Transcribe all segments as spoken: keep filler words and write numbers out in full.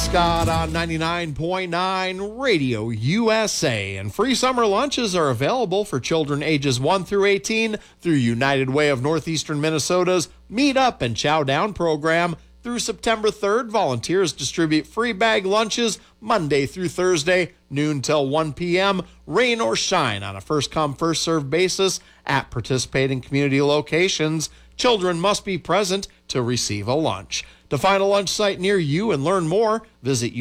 Scott on ninety-nine point nine Radio U S A. And free summer lunches are available for children ages one through eighteen through United Way of Northeastern Minnesota's Meet Up and Chow Down program. Through September third, volunteers distribute free bag lunches Monday through Thursday, noon till one p.m., rain or shine on a first-come, first-served basis at participating community locations. Children must be present to receive a lunch. To find a lunch site near you and learn more, visit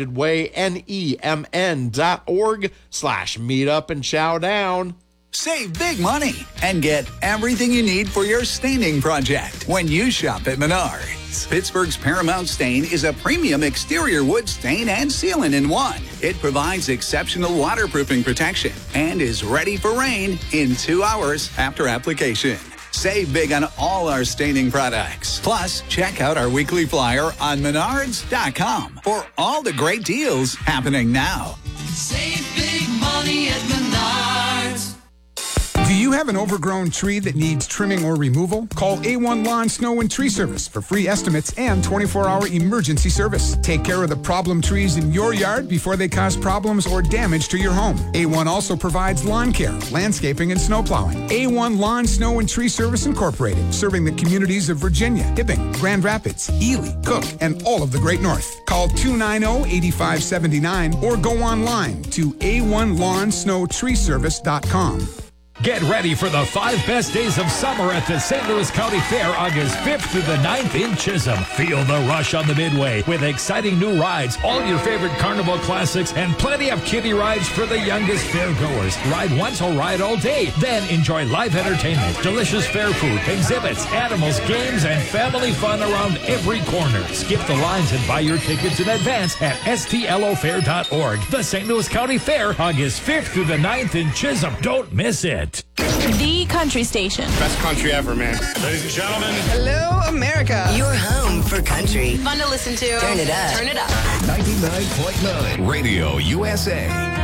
unitedwaynemn.org slash meetup and chow down. Save big money and get everything you need for your staining project when you shop at Menards. Pittsburgh's Paramount Stain is a premium exterior wood stain and sealant in one. It provides exceptional waterproofing protection and is ready for rain in two hours after application. Save big on all our staining products. Plus, check out our weekly flyer on menards dot com for all the great deals happening now. Save big money at Menards. Do you have an overgrown tree that needs trimming or removal? Call A one Lawn, Snow, and Tree Service for free estimates and twenty-four hour emergency service. Take care of the problem trees in your yard before they cause problems or damage to your home. A one also provides lawn care, landscaping, and snow plowing. A one Lawn, Snow, and Tree Service Incorporated, serving the communities of Virginia, Hibbing, Grand Rapids, Ely, Cook, and all of the Great North. Call two nine zero, eight five seven nine or go online to A one lawn snow tree service dot com. Get ready for the five best days of summer at the Saint Louis County Fair, August fifth through the ninth in Chisholm. Feel the rush on the Midway with exciting new rides, all your favorite carnival classics, and plenty of kiddie rides for the youngest fairgoers. Ride once or ride all day. Then enjoy live entertainment, delicious fair food, exhibits, animals, games, and family fun around every corner. Skip the lines and buy your tickets in advance at S T L O fair dot org. The Saint Louis County Fair, August fifth through the ninth in Chisholm. Don't miss it. The country station. Best country ever, man. Ladies and gentlemen. Hello, America. Your home for country. Fun to listen to. Turn it up. Turn it up. ninety-nine point nine Radio U S A.